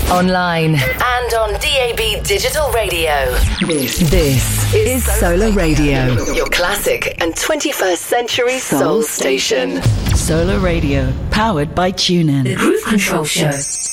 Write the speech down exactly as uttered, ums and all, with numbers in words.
online, and on D A B Digital Radio. This, this is Solar Radio, your classic and twenty-first century soul station. Solar Radio, powered by TuneIn. The Groove Control Show.